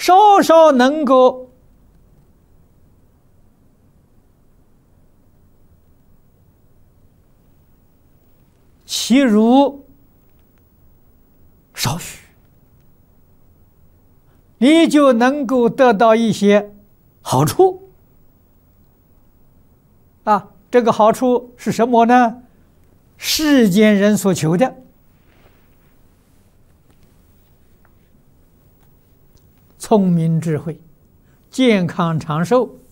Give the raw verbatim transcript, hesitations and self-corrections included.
稍稍能够其如少许，你就能够得到一些好处啊。这个好处是什么呢？世间人所求的聪明智慧、健康长寿、